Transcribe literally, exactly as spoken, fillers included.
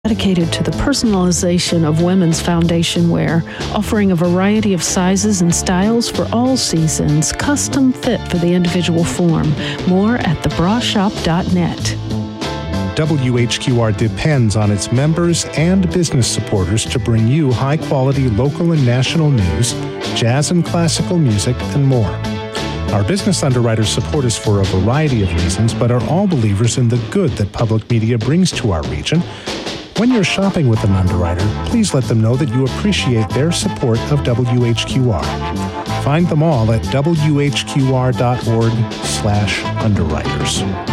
dedicated to the personalization of women's foundation wear, offering a variety of sizes and styles for all seasons, custom fit for the individual form. More at the bra shop dot net. W H Q R depends on its members and business supporters to bring you high-quality local and national news, jazz and classical music, and more. Our business underwriters support us for a variety of reasons, but are all believers in the good that public media brings to our region. When you're shopping with an underwriter, please let them know that you appreciate their support of W H Q R. Find them all at W H Q R dot org slash underwriters.